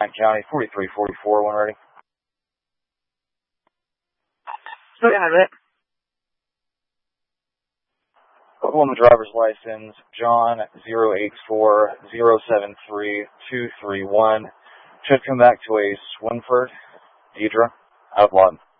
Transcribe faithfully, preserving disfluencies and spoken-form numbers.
County, forty-three forty-four, when ready. Go ahead. Oklahoma driver's license, John zero eight four zero seven three two three one. Should come back to a Swinford, Deidre, outlawed.